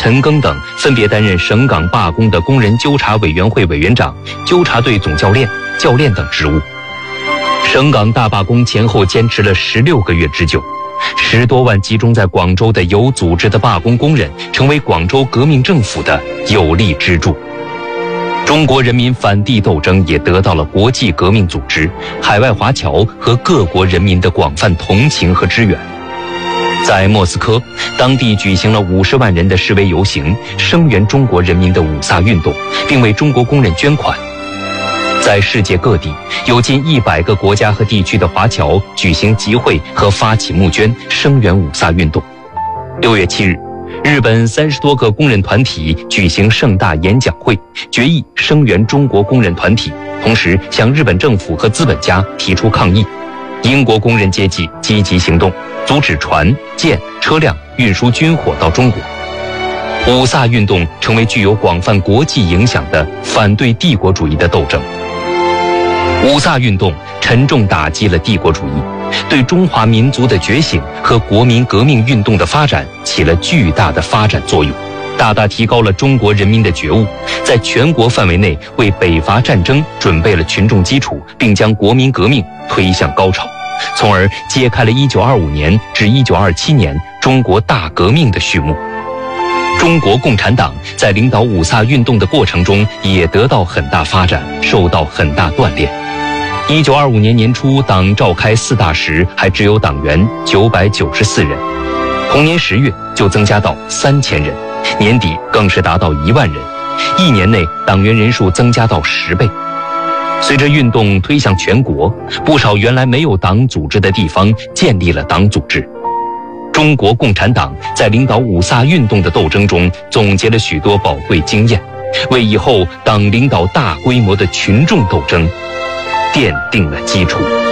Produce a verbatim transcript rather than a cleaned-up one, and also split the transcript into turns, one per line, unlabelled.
岑庚等分别担任省港罢工的工人纠察委员会委员长、纠察队总教练、教练等职务。省港大罢工前后坚持了十六个月之久，十多万集中在广州的有组织的罢工工人成为广州革命政府的有力支柱。中国人民反帝斗争也得到了国际革命组织、海外华侨和各国人民的广泛同情和支援。在莫斯科，当地举行了五十万人的示威游行，声援中国人民的五卅运动，并为中国工人捐款。在世界各地，有近一百个国家和地区的华侨举行集会和发起募捐，声援五卅运动。六月七日，日本三十多个工人团体举行盛大演讲会，决议声援中国工人团体，同时向日本政府和资本家提出抗议。英国工人阶级积极行动，阻止船、舰、车辆运输军火到中国。五卅运动成为具有广泛国际影响的反对帝国主义的斗争。五卅运动沉重打击了帝国主义，对中华民族的觉醒和国民革命运动的发展起了巨大的发展作用，大大提高了中国人民的觉悟，在全国范围内为北伐战争准备了群众基础，并将国民革命推向高潮，从而揭开了一九二五年至一九二七年中国大革命的序幕。中国共产党在领导五卅运动的过程中也得到很大发展，受到很大锻炼。一九二五年年初，党召开四大时还只有党员九百九十四人，同年十月就增加到三千人，年底更是达到一万人，一年内党员人数增加到十倍。随着运动推向全国，不少原来没有党组织的地方建立了党组织。中国共产党在领导五卅运动的斗争中总结了许多宝贵经验，为以后党领导大规模的群众斗争奠定了基础。